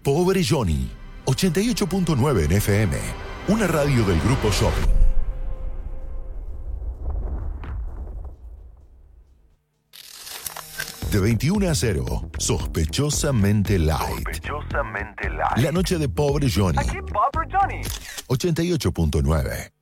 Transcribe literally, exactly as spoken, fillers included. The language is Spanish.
Pobre Johnny, ochenta y ocho punto nueve en F M, una radio del Grupo Shopping. De veintiuno a cero, sospechosamente light. Sospechosamente light. La noche de Pobre Johnny. Aquí Pobre Johnny. ochenta y ocho punto nueve.